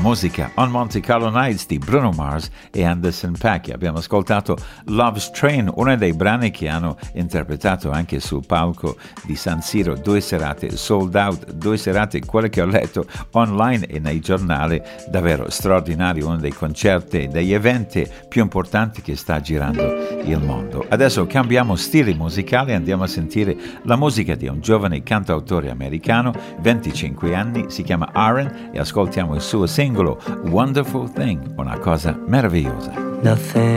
musica On Monte Carlo Nights di Bruno Mars e Anderson .Paak. Abbiamo ascoltato Love's Train, uno dei brani che hanno interpretato anche sul palco di San Siro, 2 serate sold out, 2 serate, quelle che ho letto online e nei giornali, davvero straordinario, uno dei concerti, degli eventi più importanti che sta girando il mondo. Adesso cambiamo stili musicali, andiamo a sentire la musica di un giovane cantautore americano, 25 anni, si chiama Aaron, e ascoltiamo il suo singolo Wonderful Thing, una cosa meravigliosa. Nothing